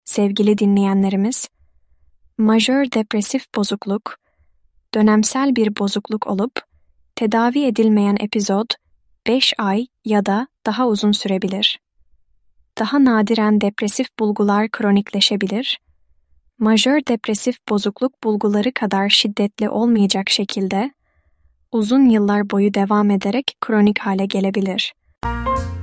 sevgili dinleyenlerimiz, majör depresif bozukluk, dönemsel bir bozukluk olup, tedavi edilmeyen epizod 5 ay ya da daha uzun sürebilir. Daha nadiren depresif bulgular kronikleşebilir, majör depresif bozukluk bulguları kadar şiddetli olmayacak şekilde uzun yıllar boyu devam ederek kronik hale gelebilir.